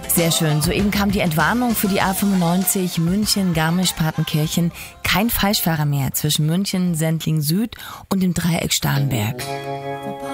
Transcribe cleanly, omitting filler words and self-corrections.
Sehr schön. Soeben kam die Entwarnung für die A95 München-Garmisch-Partenkirchen. Kein Falschfahrer mehr zwischen München, Sendling Süd und dem Dreieck Starnberg.